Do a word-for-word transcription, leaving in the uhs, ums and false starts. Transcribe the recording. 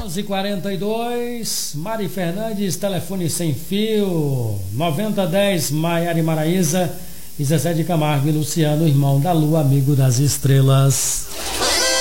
onze e quarenta e dois, Mari Fernandes, telefone sem fio, noventa dez, Maiara e Maraísa, e Zezé de Camargo e Luciano, irmão da Lua, amigo das estrelas.